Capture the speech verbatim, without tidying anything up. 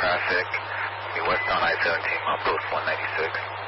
traffic. West on I seventeen, mile post one ninety-six.